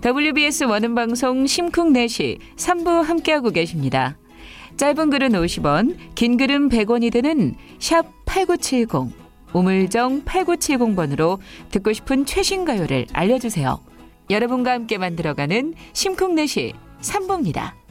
WBS 원음방송 심쿵4시 3부 함께하고 계십니다. 짧은 글은 50원, 긴 글은 100원이 되는 샵 8970, 우물정 8970번으로 듣고 싶은 최신 가요를 알려주세요. 여러분과 함께 만들어가는 심쿵4시 3부입니다.